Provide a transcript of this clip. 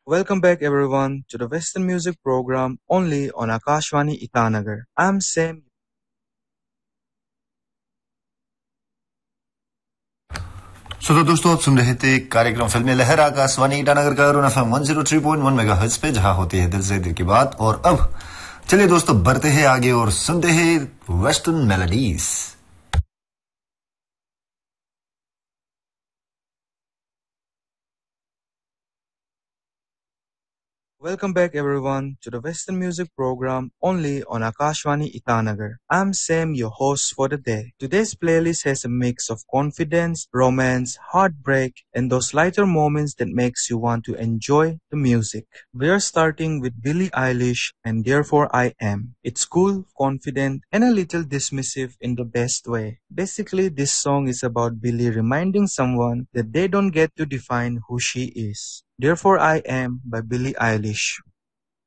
Welcome back everyone to the Western Music Program only on Akashvani Itanagar. I'm Sam. तो दोस्तों आप सुन रहे थे कार्यक्रम फिल्मी लहर आकाशवाणी ईटानगर का अरुण एफएम 103.1 मेगाहर्ट्ज पे जहां होती है दिल से दिल की बात। और अब चलिए दोस्तों बढ़ते हैं आगे और सुनते हैं western melodies. Welcome back everyone to the Western Music Program only on Akashvani Itanagar. I'm Sam, your host for the day. Today's playlist has a mix of confidence, romance, heartbreak, and those lighter moments that makes you want to enjoy the music. We're starting with Billie Eilish and Therefore I Am. It's cool, confident, and a little dismissive in the best way. Basically, this song is about Billie reminding someone that they don't get to define who she is. Therefore I Am by Billie Eilish.